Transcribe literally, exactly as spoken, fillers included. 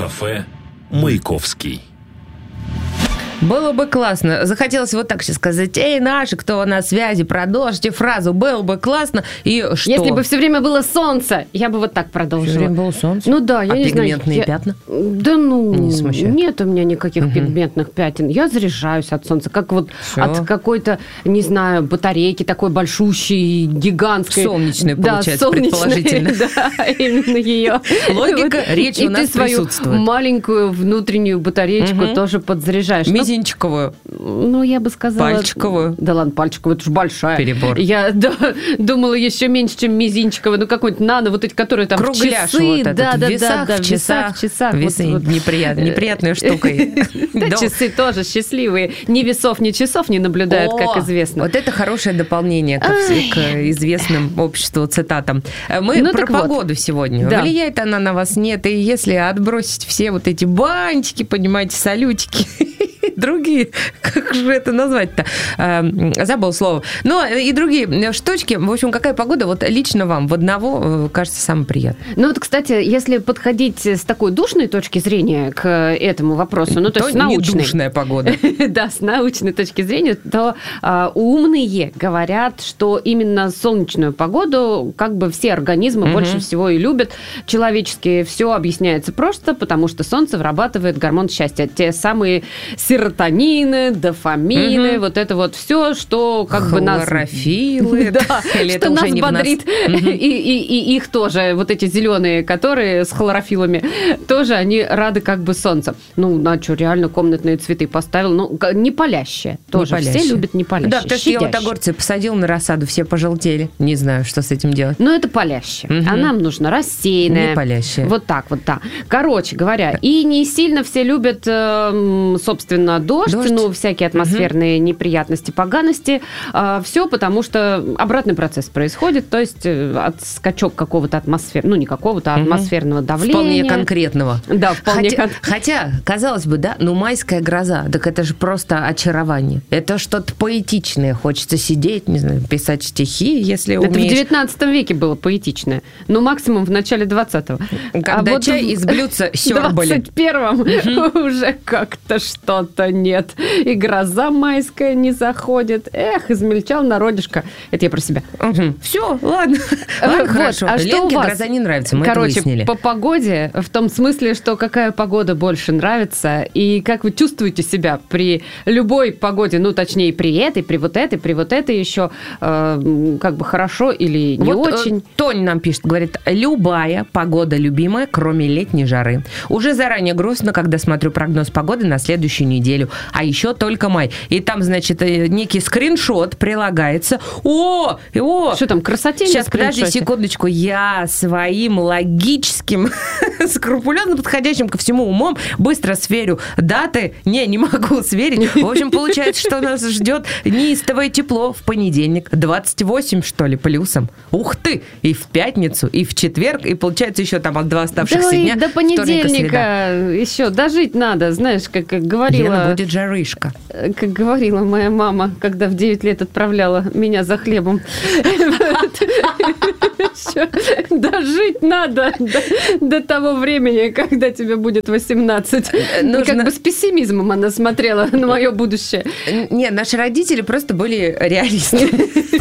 Кафе «Маяковский». Было бы классно. Захотелось вот так сейчас сказать: эй, наши, кто на связи, продолжите фразу «было бы классно». И что? Если бы все время было солнце, я бы вот так продолжила. Все время было солнце? Ну да, я а не знаю. пигментные я... пятна? Да ну, не смущает? Нет у меня никаких угу. пигментных пятен. Я заряжаюсь от солнца, как вот Всё. от какой-то, не знаю, батарейки такой большущей, гигантской. Солнечной, получается, да, солнечной, предположительно. Да, именно ее. Логика речи у нас присутствует. И ты свою маленькую внутреннюю батареечку тоже подзаряжаешь. Мизинчиковую. Ну, я бы сказала... Пальчиковую. Да ладно, пальчиковую, это же большая. Перебор. Я да, думала еще меньше, чем мизинчиковая. Ну, какой-нибудь нано, вот эти, которые там кругляш часы. вот этот, да, в да, весах, да, в часах. В часах. Весы вот, неприят, вот. неприятной штукой. Да, часы тоже счастливые. Ни весов, ни часов не наблюдают, как известно. Вот это хорошее дополнение к известным обществу цитатам. Мы про погоду сегодня. Влияет она на вас? Нет. И если отбросить все вот эти бантики, понимаете, салютики, другие, как же это назвать-то? Забыл слово. Ну, и другие штучки. В общем, какая погода вот лично вам в одного кажется самой приятной? Ну, вот, кстати, если подходить с такой душной точки зрения к этому вопросу, ну, то, то есть с научной. Не душная погода. Да, с научной точки зрения, то а, умные говорят, что именно солнечную погоду как бы все организмы угу. больше всего и любят. Человеческие все объясняется просто, потому что солнце вырабатывает гормон счастья. Те самые серотонины, дофамины, угу. вот это вот все, что как бы нас... Хлорофиллы. Да, что нас бодрит. И их тоже, вот эти зеленые, которые с хлорофиллами, тоже они рады как бы солнцу. Ну, на что, реально комнатные цветы поставил. Ну, не палящие. Тоже все любят не палящие. Да, потому что я вот огурцы посадила на рассаду, все пожелтели. Не знаю, что с этим делать. Ну, это палящие. А нам нужно рассеянное. Не палящие. Вот так вот, да. Короче говоря, и не сильно все любят, собственно, дождь, дождь. ну, всякие атмосферные угу. неприятности, поганости. Все потому, что обратный процесс происходит, то есть от скачок какого-то атмосфер, ну, не какого-то, а атмосферного угу. давления. Вполне конкретного. Да, вполне хотя, кон... хотя, казалось бы, да, ну, майская гроза, так это же просто очарование. Это что-то поэтичное. Хочется сидеть, не знаю, писать стихи, если умеешь. Это в девятнадцатом веке было поэтичное. Ну, максимум в начале двадцатого. Когда а вот чай из блюдца сёрбали. В двадцать первом уже как-то что-то нет. И гроза майская не заходит. Эх, измельчал народишко. Это я про себя. Угу. Все, ладно. ладно хорошо. А что у вас? Гроза не нравится, мы Короче, это выяснили. по погоде, в том смысле, что какая погода больше нравится, и как вы чувствуете себя при любой погоде, ну, точнее, при этой, при вот этой, при вот этой еще, э, как бы хорошо или не вот, очень. Э, Тоня нам пишет, говорит, любая погода любимая, кроме летней жары. Уже заранее грустно, когда смотрю прогноз погоды на следующую неделю, а еще только май. И там, значит, некий скриншот прилагается. О, о! Что там, красоте? Сейчас, подожди секундочку. Я своим логическим, скрупулезно подходящим ко всему умом быстро сверю даты. Не, не могу сверить. В общем, получается, что нас ждет неистовое тепло в понедельник. двадцать восемь, что ли, плюсом. Ух ты! И в пятницу, и в четверг, и получается еще там от два оставшихся да дня. До понедельника еще дожить надо, знаешь, как, как говорила... Лена, будет жарышка. Как говорила моя мама, когда в девять лет отправляла меня за хлебом. Дожить надо до того времени, когда тебе будет восемнадцать. Ну, как бы с пессимизмом она смотрела на мое будущее. Не, наши родители просто были реалисты.